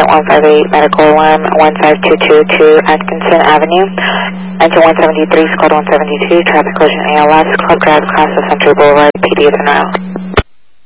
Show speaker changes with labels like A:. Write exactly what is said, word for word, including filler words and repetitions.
A: one five eight, medical alarm, one five two two two Atkinson Avenue. Engine one seventy-three, Squad one seventy-two, traffic collision A L S, Club Drive, Casa Century Boulevard, P D is en route.